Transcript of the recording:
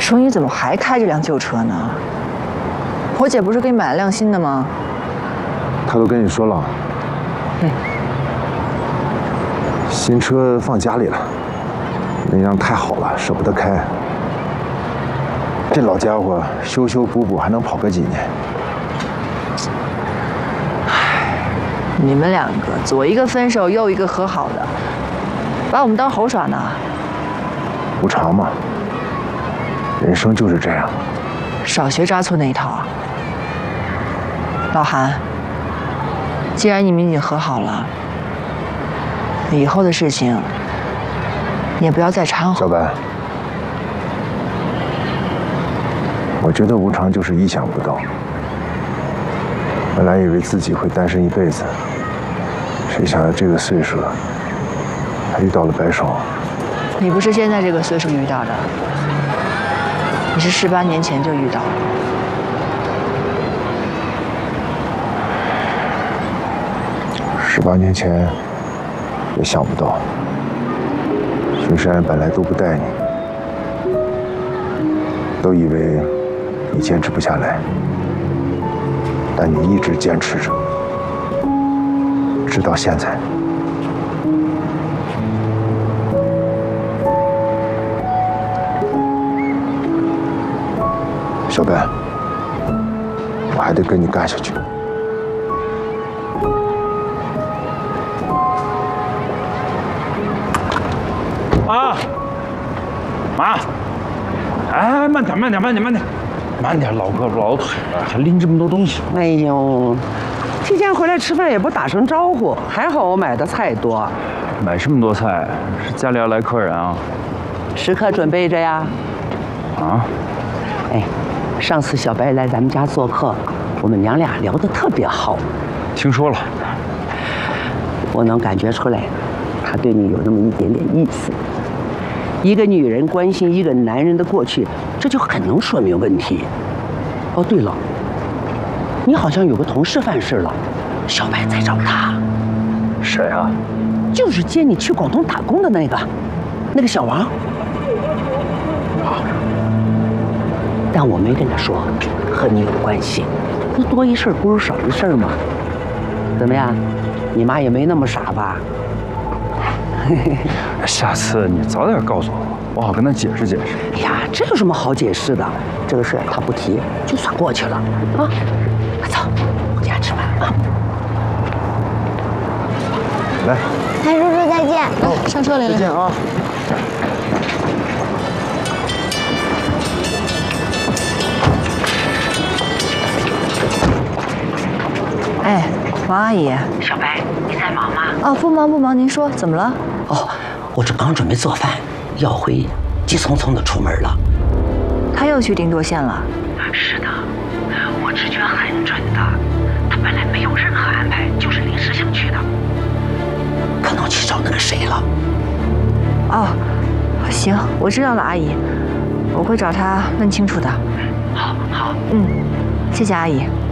说你怎么还开这辆旧车呢？我姐不是给你买了辆新的吗？ 他都跟你说了。新车放家里了，那辆太好了，舍不得开。这老家伙修修补补还能跑个几年？ 你们两个左一个分手，右一个和好的，把我们当猴耍呢？ 无常嘛，人生就是这样。 少学扎错那一套啊！老韩，既然你们已经和好了，以后的事情你也不要再掺和。 小白，我觉得无常就是意想不到。本来以为自己会单身一辈子，谁想到这个岁数了，还遇到了白首。 你不是现在这个岁数遇到的，你是18年前就遇到了。 18年前也想不到，巡山本来都不带你，都以为你坚持不下来，但你一直坚持着，直到现在。小白，我还得跟你干下去。 妈，哎，慢点，慢点，老腿了，还拎这么多东西。 哎呦，提前回来吃饭也不打声招呼，还好我买的菜多。 买这么多菜，是家里要来客人啊？ 时刻准备着呀。 啊？ 哎，上次小白来咱们家做客，我们娘俩聊得特别好。 听说了。 我能感觉出来，他对你有那么一点点意思。一个女人关心一个男人的过去，这就很能说明问题。哦，对了，你好像有个同事犯事了，小白在找他。 谁啊？ 就是接你去广东打工的那个小王。但我没跟他说和你有关系，那多一事不如少一事嘛。怎么样，你妈也没那么傻吧？ 下次你早点告诉我，我好跟他解释解释。 哎呀，这有什么好解释的？这个事儿他不提，就算过去了啊。走，回家吃饭啊。 来， 谭叔叔再见。 上车，玲玲。 再见啊。 哎，王阿姨。 小白，你在忙吗？ 哦，不忙，您说怎么了？ 哦，我这刚准备做饭，耀辉急匆匆的出门了。 他又去定多县了？ 是的，我直觉很准的。他本来没有任何安排，就是临时想去的。可能去找那个谁了。 哦，行，我知道了，阿姨，我会找他问清楚的。 好， 谢谢阿姨。